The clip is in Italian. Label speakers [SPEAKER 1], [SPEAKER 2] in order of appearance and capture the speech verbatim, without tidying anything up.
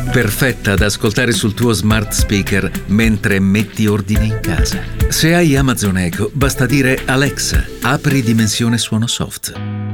[SPEAKER 1] perfetta ad ascoltare sul tuo smart speaker mentre metti ordine in casa. Se hai Amazon Echo, basta dire Alexa, apri Dimensione Suono Soft.